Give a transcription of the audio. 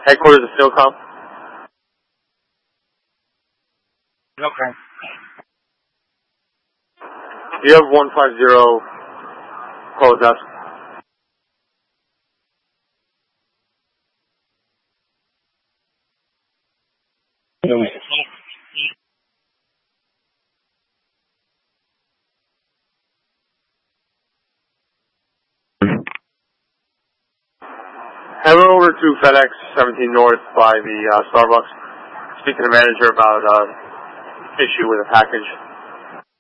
Headquarters of Philcom. Okay. You have 150 closed desk. Head over to FedEx 17 North by the Starbucks. Speak to the manager about issue with a package.